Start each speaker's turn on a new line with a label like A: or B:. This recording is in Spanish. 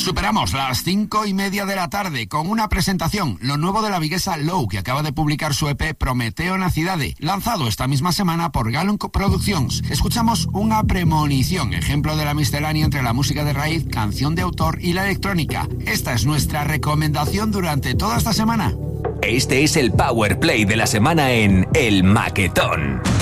A: Superamos las 5:30 de la tarde con una presentación, lo nuevo de la viguesa Low, que acaba de publicar su EP Prometeo na Cidade, lanzado esta misma semana por Gallon Productions. Escuchamos Unha Premonición, ejemplo de la miscelánea entre la música de raíz, canción de autor y la electrónica. Esta es nuestra recomendación durante toda esta semana.
B: Este es el Power Play de la semana en El Maquetón.